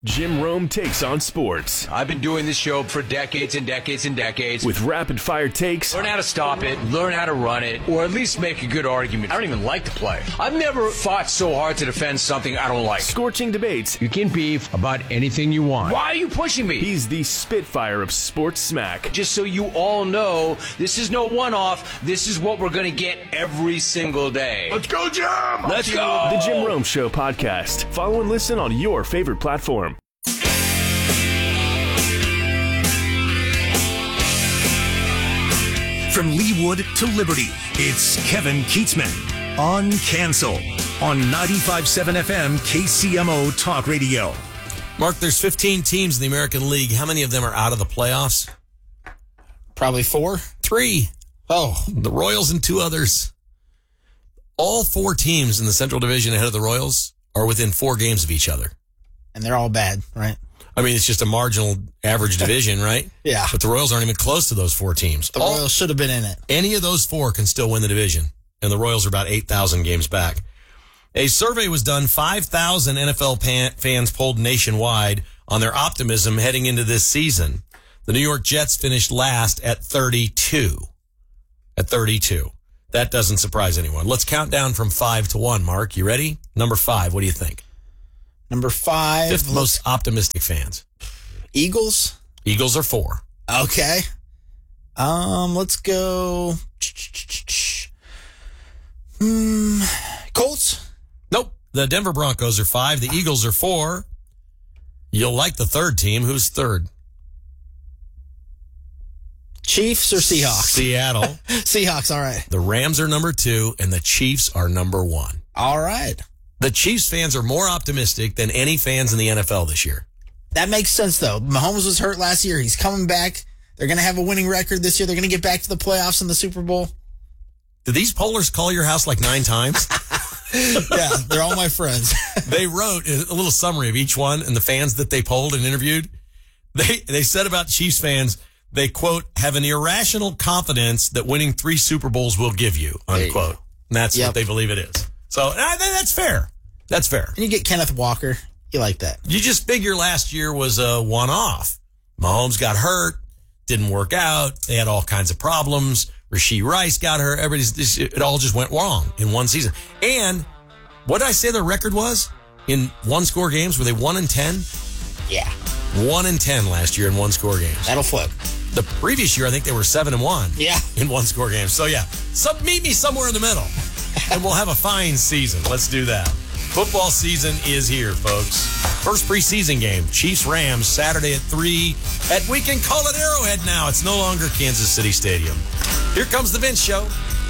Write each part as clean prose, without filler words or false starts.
Jim Rome takes on sports. I've been doing this show for decades and decades and decades. With rapid-fire takes. Learn how to stop it, learn how to run it, or at least make a good argument. I don't even like the play. I've never fought so hard to defend something I don't like. Scorching debates. You can beef about anything you want. Why are you pushing me? He's the Spitfire of sports smack. Just so you all know, this is no one-off. This is what we're going to get every single day. Let's go, Jim! Let's go! The Jim Rome Show podcast. Follow and listen on your favorite platform. From Leawood to Liberty, it's Kevin Keatsman on Cancel on 95.7 FM KCMO Talk Radio. Mark, there's 15 teams in the American League. How many of them are out of the playoffs? Probably 4. 3. Oh. The Royals and 2 others. All 4 teams in the Central Division ahead of the Royals are within 4 games of each other. And they're all bad, right? I mean, it's just a marginal average division, right? Yeah. But the Royals aren't even close to those 4 teams. The Royals should have been in it. Any of those 4 can still win the division. And the Royals are about 8,000 games back. A survey was done, 5,000 NFL fans polled nationwide on their optimism heading into this season. The New York Jets finished last at 32. At 32. That doesn't surprise anyone. Let's count down from 5 to 1, Mark. You ready? Number 5, what do you think? Number 5. 5th most optimistic fans. Eagles? Eagles are 4. Okay. Let's go. Colts? Nope. The Denver Broncos are 5. The Eagles are 4. You'll like the third team. Who's third? Chiefs or Seahawks? Seattle. Seahawks, all right. The Rams are number 2, and the Chiefs are number 1. All right. The Chiefs fans are more optimistic than any fans in the NFL this year. That makes sense, though. Mahomes was hurt last year. He's coming back. They're going to have a winning record this year. They're going to get back to the playoffs and the Super Bowl. Did these pollers call your house like 9 times? Yeah, they're all my friends. They wrote a little summary of each one and the fans that they polled and interviewed. They said about Chiefs fans, they, quote, have an irrational confidence that winning 3 Super Bowls will give you, unquote. And that's what they believe it is. So that's fair. That's fair. And you get Kenneth Walker. You like that. You just figure last year was a one-off. Mahomes got hurt, didn't work out. They had all kinds of problems. Rashee Rice got hurt. It all just went wrong in one season. And what did I say their record was in one-score games? Were they 1-10? Yeah. 1-10 last year in one-score games. That'll flip. The previous year, I think they were 7-1. Yeah. In one-score games. So yeah, meet me somewhere in the middle, and we'll have a fine season. Let's do that. Football season is here, folks. First preseason game, Chiefs-Rams, Saturday at 3. We can call it Arrowhead now. It's no longer Kansas City Stadium. Here comes the Vince Show.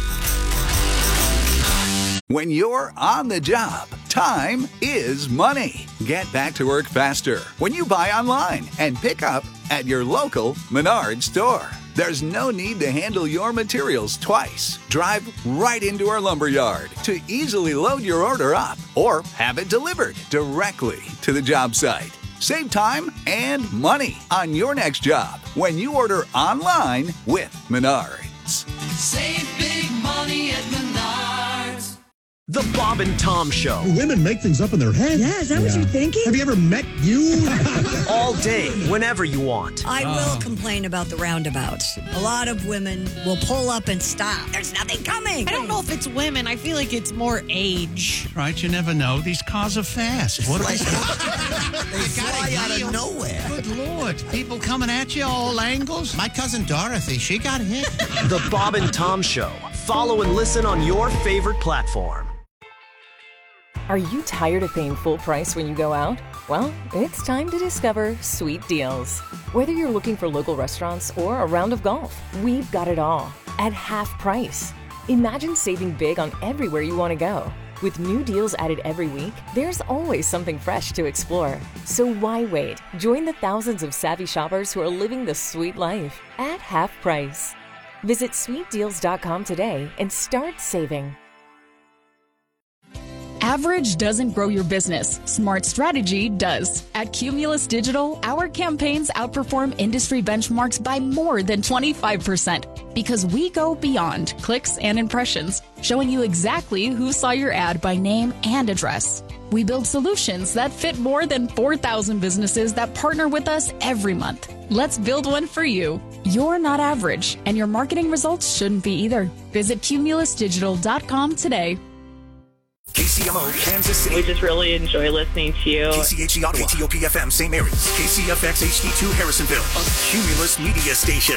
When you're on the job, time is money. Get back to work faster when you buy online and pick up at your local Menards store. There's no need to handle your materials twice. Drive right into our lumberyard to easily load your order up or have it delivered directly to the job site. Save time and money on your next job when you order online with Menards. Save big money at Menards. The Bob and Tom Show. Women make things up in their head. Yeah, is that what you're thinking? Have you ever met you? All day, whenever you want. I will complain about the roundabouts. A lot of women will pull up and stop. There's nothing coming. I don't know if it's women. I feel like it's more age. Right, you never know. These cars are fast. What are they? They fly out of nowhere. Good Lord. People coming at you all angles. My cousin Dorothy, she got hit. The Bob and Tom Show. Follow and listen on your favorite platform. Are you tired of paying full price when you go out? Well, it's time to discover Sweet Deals. Whether you're looking for local restaurants or a round of golf, we've got it all at half price. Imagine saving big on everywhere you want to go. With new deals added every week, there's always something fresh to explore. So why wait? Join the thousands of savvy shoppers who are living the sweet life at half price. Visit sweetdeals.com today and start saving. Average doesn't grow your business. Smart strategy does. At Cumulus Digital, our campaigns outperform industry benchmarks by more than 25% because we go beyond clicks and impressions, showing you exactly who saw your ad by name and address. We build solutions that fit more than 4,000 businesses that partner with us every month. Let's build one for you. You're not average, and your marketing results shouldn't be either. Visit cumulusdigital.com today. KCMO, Kansas City. We just really enjoy listening to you. KCHE Ottawa, KTOP FM, St. Mary's. KCFX HD2 Harrisonville, a Cumulus media station.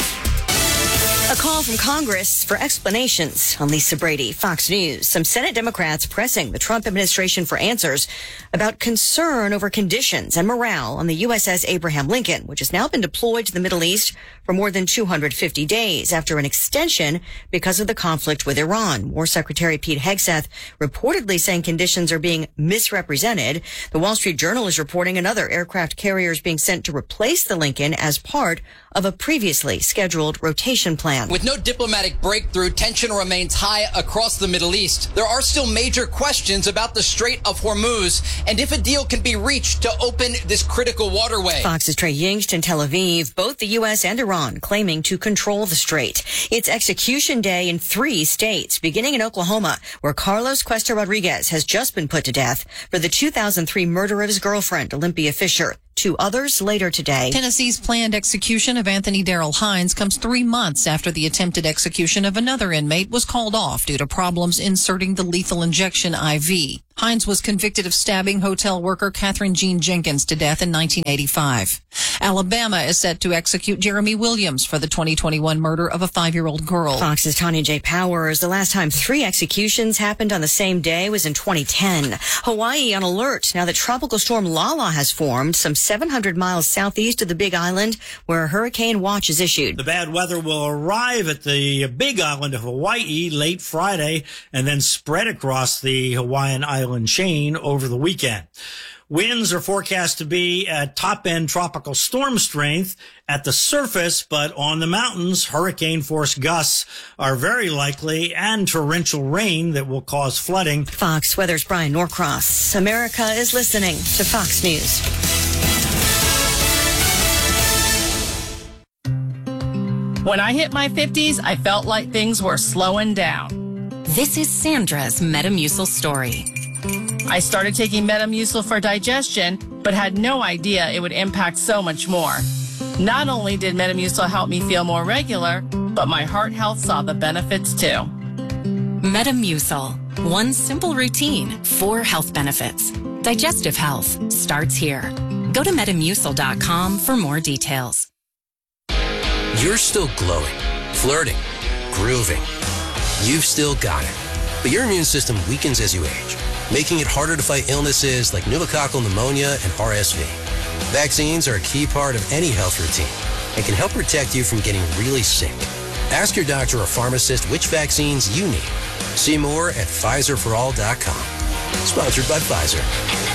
A call from Congress for explanations. I'm Lisa Brady, Fox News. Some Senate Democrats pressing the Trump administration for answers about concern over conditions and morale on the USS Abraham Lincoln, which has now been deployed to the Middle East for more than 250 days after an extension because of the conflict with Iran. War Secretary Pete Hegseth reportedly saying conditions are being misrepresented. The Wall Street Journal is reporting another aircraft carrier is being sent to replace the Lincoln as part of a previously scheduled rotation plan. With no diplomatic breakthrough, tension remains high across the Middle East. There are still major questions about the Strait of Hormuz and if a deal can be reached to open this critical waterway. Fox's Trey Yingst in Tel Aviv, both the U.S. and Iran claiming to control the strait. It's execution day in 3 states, beginning in Oklahoma, where Carlos Cuesta Rodriguez has just been put to death for the 2003 murder of his girlfriend, Olympia Fisher. 2 others later today. Tennessee's planned execution of Anthony Darrell Hines comes 3 months after the attempted execution of another inmate was called off due to problems inserting the lethal injection IV. Hines was convicted of stabbing hotel worker Catherine Jean Jenkins to death in 1985. Alabama is set to execute Jeremy Williams for the 2021 murder of a 5-year-old girl. Fox's Tanya J. Powers. The last time 3 executions happened on the same day was in 2010. Hawaii on alert now that Tropical Storm Lala has formed some 700 miles southeast of the Big Island, where a hurricane watch is issued. The bad weather will arrive at the Big Island of Hawaii late Friday and then spread across the Hawaiian island chain over the weekend. Winds are forecast to be at top-end tropical storm strength at the surface, but on the mountains, hurricane-force gusts are very likely and torrential rain that will cause flooding. Fox Weather's Brian Norcross. America is listening to Fox News. When I hit my 50s, I felt like things were slowing down. This is Sandra's Metamucil story. I started taking Metamucil for digestion, but had no idea it would impact so much more. Not only did Metamucil help me feel more regular, but my heart health saw the benefits too. Metamucil. One simple routine, 4 health benefits. Digestive health starts here. Go to Metamucil.com for more details. You're still glowing, flirting, grooving. You've still got it. But your immune system weakens as you age, making it harder to fight illnesses like pneumococcal pneumonia and RSV. Vaccines are a key part of any health routine and can help protect you from getting really sick. Ask your doctor or pharmacist which vaccines you need. See more at PfizerForAll.com. Sponsored by Pfizer.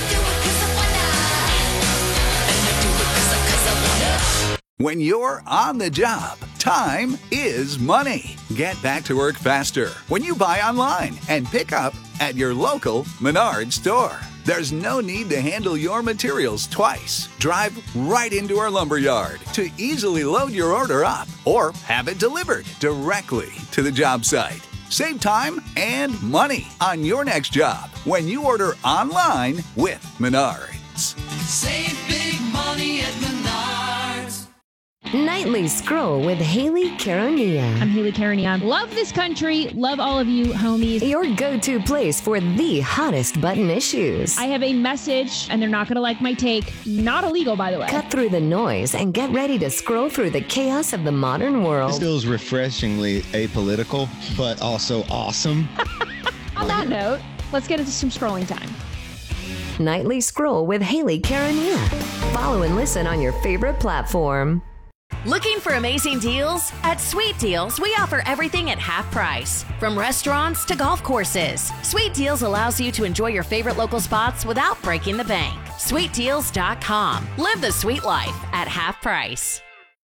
When you're on the job, time is money. Get back to work faster when you buy online and pick up at your local Menards store. There's no need to handle your materials twice. Drive right into our lumber yard to easily load your order up or have it delivered directly to the job site. Save time and money on your next job when you order online with Menards. Save big money at Menards. Nightly Scroll with Haley Caronia. I'm Haley Caronia. Love this country. Love all of you, homies. Your go-to place for the hottest button issues. I have a message, and they're not going to like my take. Not illegal, by the way. Cut through the noise and get ready to scroll through the chaos of the modern world. This feels refreshingly apolitical, but also awesome. On that note, let's get into some scrolling time. Nightly Scroll with Haley Caronia. Follow and listen on your favorite platform. Looking for amazing deals? At Sweet Deals, we offer everything at half price. From restaurants to golf courses, Sweet Deals allows you to enjoy your favorite local spots without breaking the bank. SweetDeals.com. Live the sweet life at half price.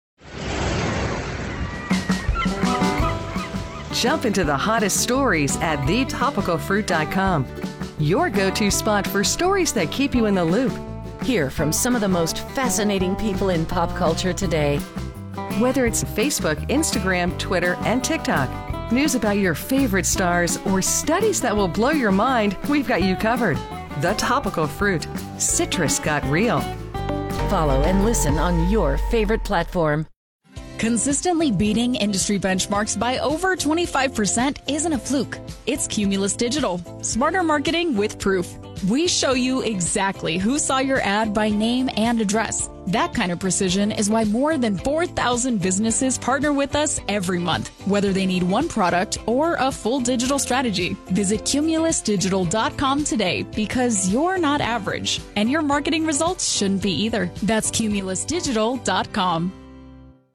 Jump into the hottest stories at thetopicalfruit.com. Your go-to spot for stories that keep you in the loop. Hear from some of the most fascinating people in pop culture today. Whether it's Facebook, Instagram, Twitter, and TikTok, news about your favorite stars, or studies that will blow your mind, we've got you covered. The Topical Fruit. Citrus got real. Follow and listen on your favorite platform. Consistently beating industry benchmarks by over 25% isn't a fluke. It's Cumulus Digital. Smarter marketing with proof. We show you exactly who saw your ad by name and address. That kind of precision is why more than 4,000 businesses partner with us every month, whether they need one product or a full digital strategy. Visit cumulusdigital.com today because you're not average, and your marketing results shouldn't be either. That's cumulusdigital.com.